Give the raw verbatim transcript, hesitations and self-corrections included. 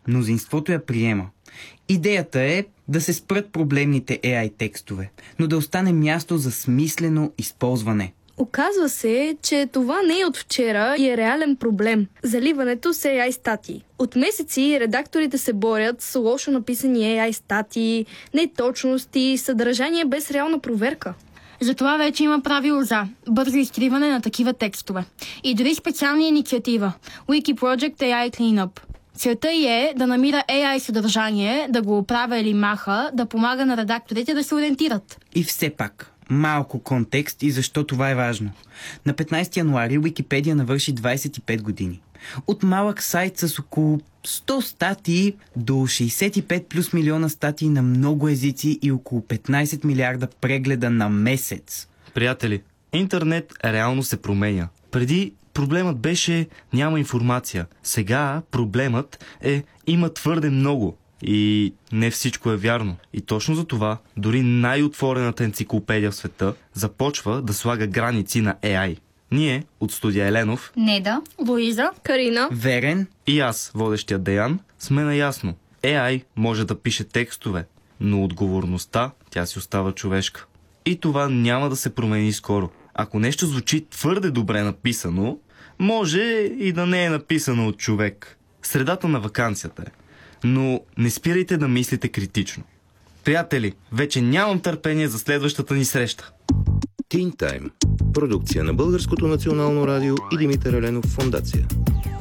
Мнозинството я приема. Идеята е да се спрат проблемните Ей Ай текстове, но да остане място за смислено използване. Оказва се, че това не е от вчера и е реален проблем. Заливането с Ей Ай статии. От месеци редакторите се борят с лошо написани Ей Ай статии, неточности, съдържание без реална проверка. Затова вече има правило за бързо изтриване на такива текстове. И дори специална инициатива Wiki Project Ей Ай Cleanup. Целта й е да намира Ей Ай съдържание, да го оправя или маха, да помага на редакторите да се ориентират. И все пак, малко контекст и защо това е важно. На петнайсети януари Уикипедия навърши двайсет и пет години. От малък сайт с около сто статии до шейсет и пет плюс милиона статии на много езици и около петнайсет милиарда прегледа на месец. Приятели, интернет реално се променя. Преди проблемът беше няма информация. Сега проблемът е има твърде много. И не всичко е вярно. И точно за това дори най-отворената енциклопедия в света започва да слага граници на Ей Ай. Ние от студия Еленов, Неда, Луиза, Карина, Верен и аз, водещия Деян, сме наясно. Ей Ай може да пише текстове, но отговорността тя си остава човешка. И това няма да се промени скоро. Ако нещо звучи твърде добре написано, може и да не е написано от човек. Средата на ваканцията е. Но не спирайте да мислите критично. Приятели, вече нямам търпение за следващата ни среща. Teen Time. Продукция на Българското национално радио и Димитър Еленов фондация.